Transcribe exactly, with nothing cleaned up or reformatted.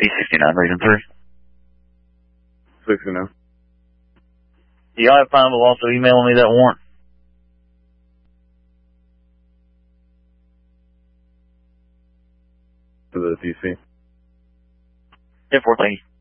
E sixty-nine, region three. sixty-nine. Do y'all have time to also email me that warrant? To the D C. ten four, thank you.